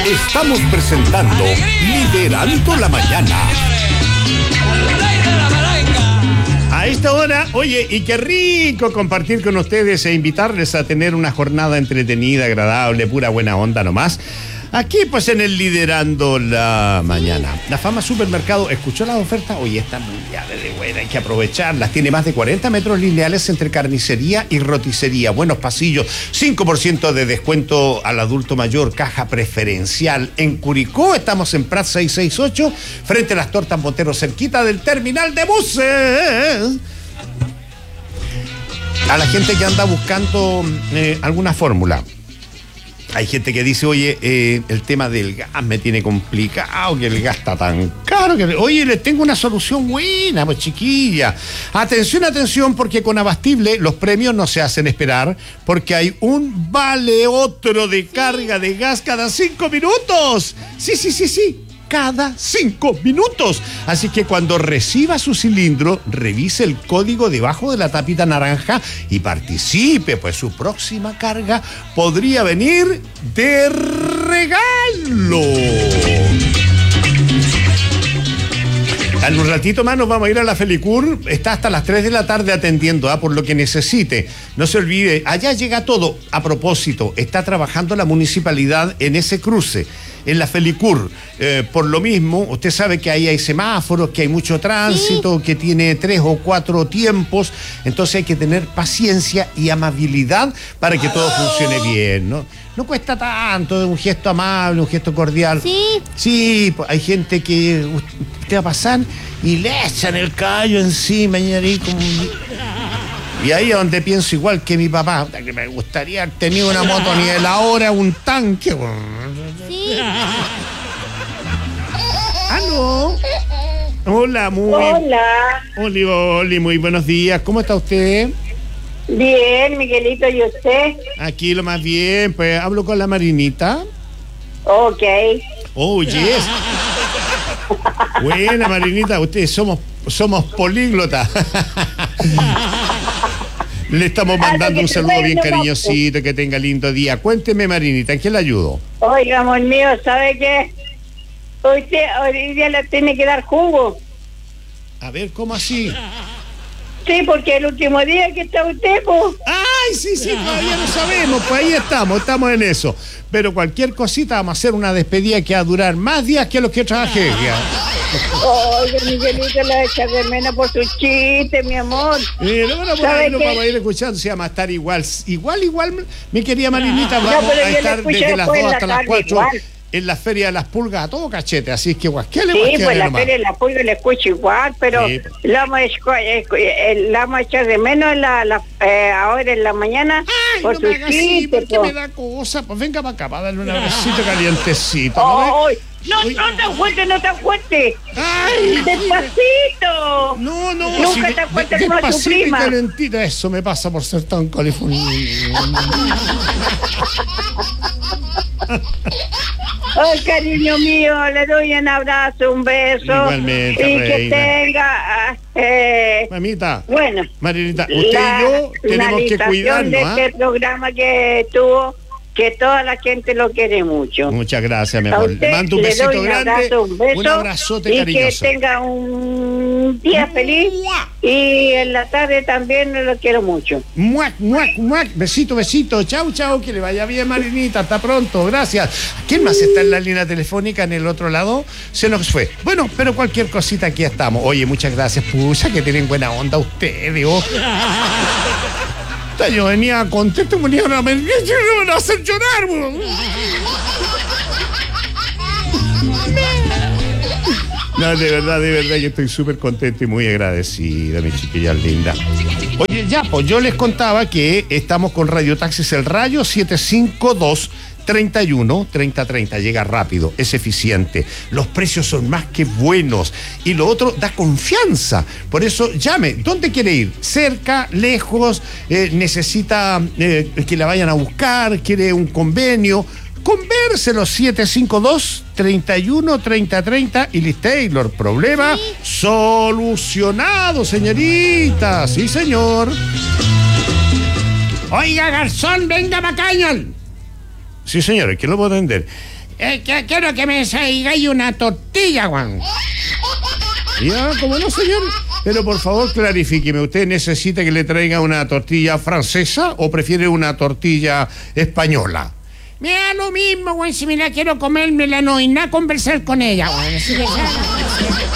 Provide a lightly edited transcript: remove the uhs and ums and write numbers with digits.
Estamos presentando Liderando la Mañana. A esta hora, oye, y qué rico compartir con ustedes e invitarles a tener una jornada entretenida, agradable, pura buena onda nomás. Aquí pues en el Liderando la Mañana. La Fama Supermercado, ¿escuchó las ofertas? Oye, están mundiales de buena, hay que aprovecharlas. Tiene más de 40 metros lineales entre carnicería y roticería. Buenos pasillos, 5% de descuento al adulto mayor, caja preferencial. En Curicó estamos en Prat 668, frente a las Tortas Montero, cerquita del terminal de buses. A la gente que anda buscando alguna fórmula. Hay gente que dice, oye, el tema del gas me tiene complicado, que el gas está tan caro. Oye, les tengo una solución buena, pues chiquilla. Atención, atención, porque con Abastible los premios no se hacen esperar, porque hay un vale otro de carga de gas cada 5 minutos. Sí. Cada 5 minutos. Así que cuando reciba su cilindro, revise el código debajo de la tapita naranja y participe, pues su próxima carga podría venir de regalo. En un ratito más nos vamos a ir a la Felicur. Está hasta las 3 de la tarde atendiendo, por lo que necesite. No se olvide, allá llega todo. A propósito, está trabajando la municipalidad en ese cruce, en la Felicur. Por lo mismo, usted sabe que ahí hay semáforos, que hay mucho tránsito, que tiene 3 o 4 tiempos. Entonces hay que tener paciencia y amabilidad para que todo funcione bien, ¿no? No cuesta tanto, es un gesto amable, un gesto cordial. Sí, pues hay gente que usted va a pasar y le echan el caballo encima, y ahí es donde pienso igual que mi papá, que me gustaría haber tenido una moto ni de la hora, un tanque. Sí. ¿Aló? Hola, Oli, muy buenos días. ¿Cómo está usted? Bien, Miguelito, ¿y usted? Aquí lo más bien, pues hablo con la Marinita. Ok. Oh, yes. Buena, Marinita, ustedes somos políglotas. Le estamos mandando un saludo bien cariñosito, que tenga lindo día. Cuénteme, Marinita, ¿en qué le ayudo? Oiga, amor mío, ¿sabe qué? Hoy día le tiene que dar jugo. A ver, ¿cómo así? Sí, porque el último día que está usted, pues. ¡Ay, sí! Todavía no sabemos, pues ahí estamos en eso. Pero cualquier cosita, vamos a hacer una despedida que va a durar más días que los que trabajé. Oye, Miguelito, la echa de menos por su chiste, mi amor. No, por ahí nos vamos a ir escuchando, se llama estar igual, mi querida Marinita, vamos a estar desde las 2 hasta las 4. Igual. En la Feria de las Pulgas a todo cachete, así es que guasquele. Sí, pues la Feria de las Pulgas le escucho igual, pero sí, la vamos a echar de menos ahora en la mañana. Ay, por no me haga así, porque me da cosa. Pues venga para acá, para darle un abracito calientecito. No tan fuerte. Ay, despacito. No. Nunca tan fuerte como su prima. Calentita, eso me pasa por ser tan californiano. Ay, cariño mío, le doy un abrazo, un beso. Igualmente, y reina. Que tenga... Mamita. Bueno. Marinita, usted y yo tenemos que cuidarnos. De este programa que tuvo, que toda la gente lo quiere mucho. Muchas gracias, mi amor. Le mando un besito grande. Abrazo, un beso, un abrazote cariñoso. Y que tenga un día feliz. Y en la tarde también lo quiero mucho. Muac. Besito. Chau. Que le vaya bien, Marinita. Hasta pronto. Gracias. ¿Quién más está en la línea telefónica en el otro lado? Se nos fue. Bueno, pero cualquier cosita aquí estamos. Oye, muchas gracias. Pucha, que tienen buena onda ustedes. Yo venía contento, me iban a hacer llorar. No, de verdad, yo estoy súper contento y muy agradecida, mi chiquilla linda. Oye, ya, pues yo les contaba que estamos con Radio Taxis El Rayo 752-31-3030. Llega rápido, es eficiente. Los precios son más que buenos. Y lo otro, da confianza. Por eso, llame. ¿Dónde quiere ir? ¿Cerca? ¿Lejos? ¿Necesita que la vayan a buscar? ¿Quiere un convenio? Convérselo 752-31-3030 y Liz Taylor. Problema solucionado, señorita. Sí, señor. Oiga, garzón, venga, Macañón. Sí, señor, ¿quién lo puedo atender? quiero que me traigáis una tortilla, weón. Ya, como no, señor. Pero por favor, clarifíqueme. ¿Usted necesita que le traiga una tortilla francesa o prefiere una tortilla española? Me da lo mismo, weón. Si me la quiero comer, me la no y nada conversar con ella, weón. Así que ya...